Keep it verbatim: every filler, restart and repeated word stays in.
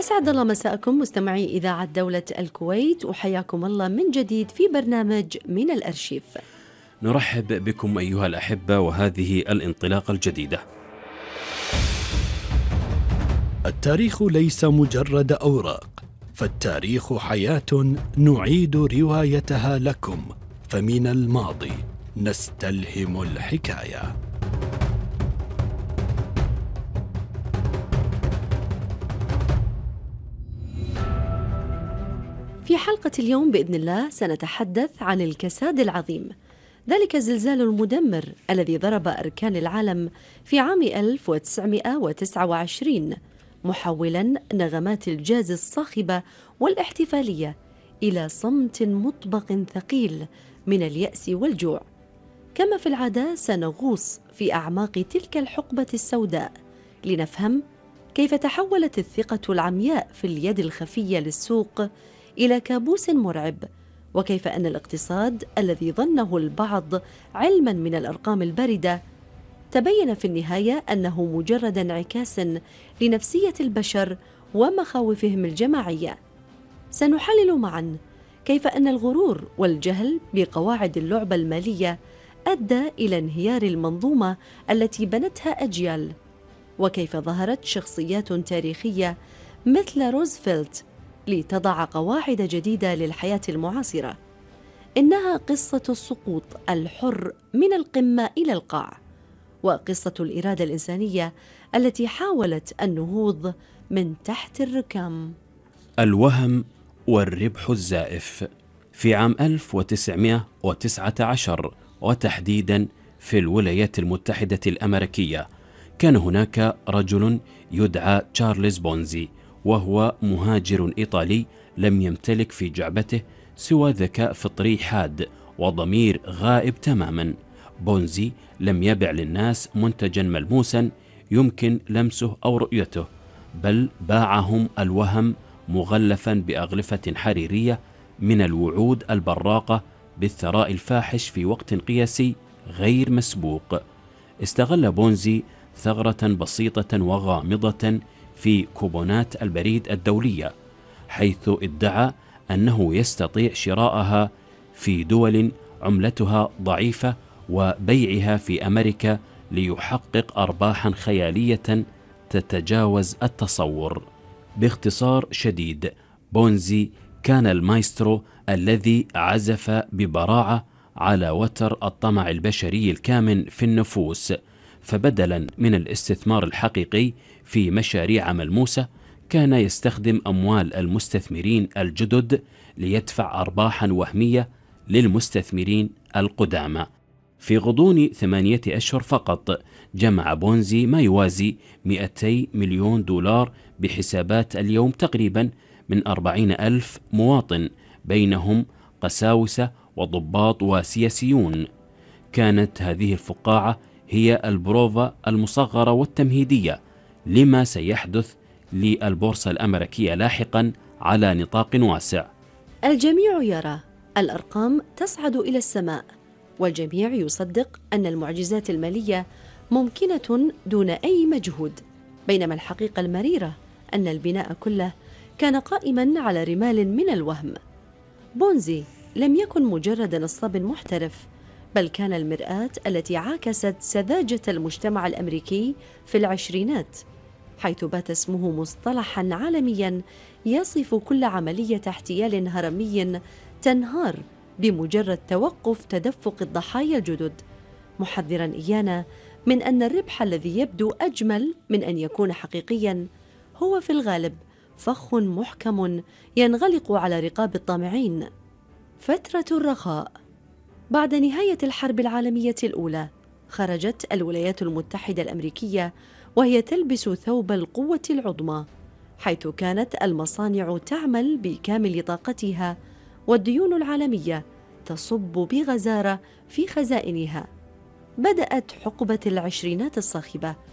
أسعد الله مساءكم مستمعي إذاعة دولة الكويت، وحياكم الله من جديد في برنامج من الأرشيف. نرحب بكم أيها الأحبة، وهذه الانطلاقة الجديدة. التاريخ ليس مجرد أوراق، فالتاريخ حياة نعيد روايتها لكم، فمن الماضي نستلهم الحكاية. في حلقة اليوم بإذن الله سنتحدث عن الكساد العظيم، ذلك الزلزال المدمر الذي ضرب أركان العالم في عام ألف وتسعمائة وتسعة وعشرين، محولا نغمات الجاز الصاخبة والاحتفالية إلى صمت مطبق ثقيل من اليأس والجوع. كما في العادة سنغوص في أعماق تلك الحقبة السوداء لنفهم كيف تحولت الثقة العمياء في اليد الخفية للسوق إلى كابوس مرعب، وكيف أن الاقتصاد الذي ظنه البعض علما من الأرقام الباردة تبين في النهاية أنه مجرد انعكاس لنفسية البشر ومخاوفهم الجماعية. سنحلل معا كيف أن الغرور والجهل بقواعد اللعبة المالية أدى إلى انهيار المنظومة التي بنتها أجيال، وكيف ظهرت شخصيات تاريخية مثل روزفلت لتضع قواعد جديدة للحياة المعاصرة. إنها قصة السقوط الحر من القمة إلى القاع، وقصة الإرادة الإنسانية التي حاولت النهوض من تحت الركام. الوهم والربح الزائف. في عام ألف وتسعمائة وتسعة عشر، وتحديدا في الولايات المتحدة الأمريكية، كان هناك رجل يدعى تشارلز بونزي، وهو مهاجر إيطالي لم يمتلك في جعبته سوى ذكاء فطري حاد وضمير غائب تماما. بونزي لم يبع للناس منتجا ملموسا يمكن لمسه أو رؤيته، بل باعهم الوهم مغلفا بأغلفة حريرية من الوعود البراقة بالثراء الفاحش في وقت قياسي غير مسبوق. استغل بونزي ثغرة بسيطة وغامضة في كوبونات البريد الدولية، حيث ادعى أنه يستطيع شراءها في دول عملتها ضعيفة وبيعها في أمريكا ليحقق أرباحا خيالية تتجاوز التصور. باختصار شديد، بونزي كان المايسترو الذي عزف ببراعة على وتر الطمع البشري الكامن في النفوس، فبدلا من الاستثمار الحقيقي في مشاريع ملموسة كان يستخدم أموال المستثمرين الجدد ليدفع أرباحا وهمية للمستثمرين القدامى. في غضون ثمانية أشهر فقط جمع بونزي ما يوازي مئتي مليون دولار بحسابات اليوم تقريبا من أربعين ألف مواطن، بينهم قساوسة وضباط وسياسيون. كانت هذه الفقاعة هي البروفا المصغرة والتمهيدية لما سيحدث للبورصة الأمريكية لاحقا على نطاق واسع. الجميع يرى الأرقام تصعد إلى السماء، والجميع يصدق أن المعجزات المالية ممكنة دون أي مجهود، بينما الحقيقة المريرة أن البناء كله كان قائما على رمال من الوهم. بونزي لم يكن مجرد نصاب محترف، بل كان المرآة التي عاكست سذاجة المجتمع الأمريكي في العشرينات، حيث بات اسمه مصطلحا عالميا يصف كل عملية احتيال هرمي تنهار بمجرد توقف تدفق الضحايا الجدد، محذرا إيانا من أن الربح الذي يبدو أجمل من أن يكون حقيقيا هو في الغالب فخ محكم ينغلق على رقاب الطامعين. فترة الرخاء. بعد نهاية الحرب العالمية الأولى، خرجت الولايات المتحدة الأمريكية وهي تلبس ثوب القوة العظمى، حيث كانت المصانع تعمل بكامل طاقتها والديون العالمية تصب بغزارة في خزائنها. بدأت حقبة العشرينات الصاخبة،